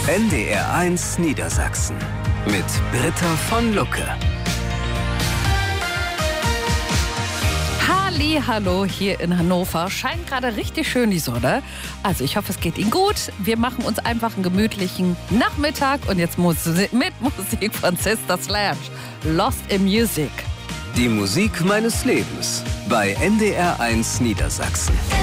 NDR1 Niedersachsen mit Britta von Lucke. Hallo, hier in Hannover. Scheint gerade richtig schön die Sonne. Also ich hoffe, es geht Ihnen gut. Wir machen uns einfach einen gemütlichen Nachmittag. Und jetzt mit Musik von Sister Sledge. Lost in Music. Die Musik meines Lebens bei NDR1 Niedersachsen.